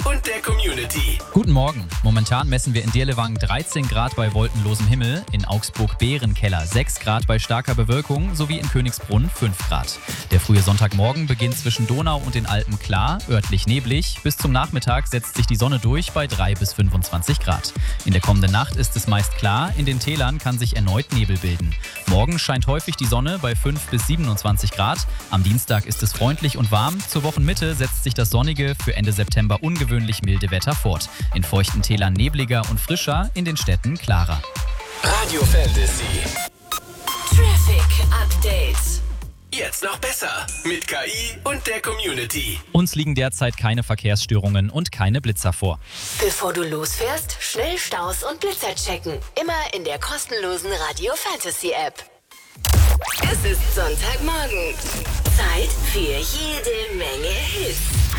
und der Community. Guten Morgen. Momentan messen wir in Dirlewangen 13 Grad bei wolkenlosem Himmel, in Augsburg Bärenkeller 6 Grad bei starker Bewölkung sowie in Königsbrunn 5 Grad. Der frühe Sonntagmorgen beginnt zwischen Donau und den Alpen klar, örtlich neblig. Bis zum Nachmittag setzt sich die Sonne durch bei 3 bis 25 Grad. In der kommenden Nacht ist es meist klar, in den Tälern kann sich erneut Nebel bilden. Morgen scheint häufig die Sonne bei 5 bis 27 Grad. Am Dienstag ist es freundlich und warm. Zur Wochenmitte setzt sich das sonnige, für Ende September ungewöhnlich milde Wetter fort. In feuchten Tälern nebliger und frischer, in den Städten klarer. Radio Fantasy. Traffic Update. Jetzt noch besser mit KI und der Community. Uns liegen derzeit keine Verkehrsstörungen und keine Blitzer vor. Bevor du losfährst, schnell Staus und Blitzer checken. Immer in der kostenlosen Radio Fantasy App. Es ist Sonntagmorgen. Zeit für jede Menge Hits.